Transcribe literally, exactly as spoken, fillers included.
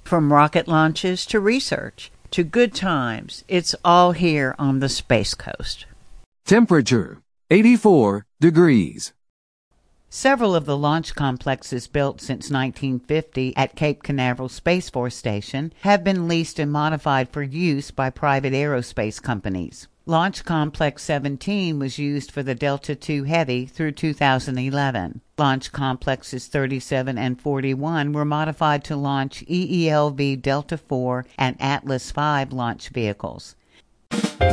From rocket launches to research to good times, it's all here on the Space Coast. Temperature, eighty-four degrees. Several of the launch complexes built since nineteen fifty at Cape Canaveral Space Force Station have been leased and modified for use by private aerospace companies. Launch Complex seventeen was used for the Delta two Heavy through two thousand eleven. Launch Complexes thirty-seven and forty-one were modified to launch E E L V Delta four and Atlas five launch vehicles.